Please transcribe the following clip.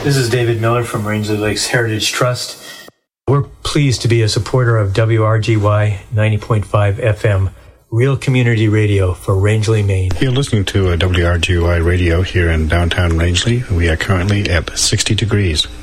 This is David Miller from Rangeley Lakes Heritage Trust. We're pleased to be a supporter of WRGY 90.5 FM, real community radio for Rangeley, Maine. You're listening to WRGY radio here in downtown Rangeley. We are currently at 60 degrees.